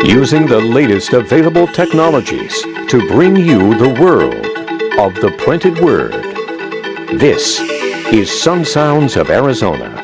using the latest available technologies to bring you the world of the printed word. This is Sun Sounds of Arizona.